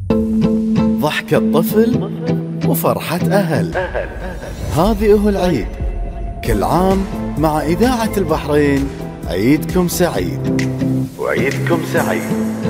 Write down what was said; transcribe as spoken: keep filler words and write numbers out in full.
ضحكة طفل وفرحة أهل. هذه هو العيد، كل عام مع إذاعة البحرين عيدكم سعيد. وعيدكم سعيد.